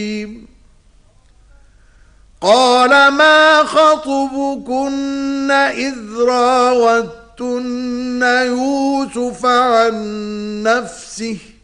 قال ما خطبكن إذ راوتن يوسف عن نفسه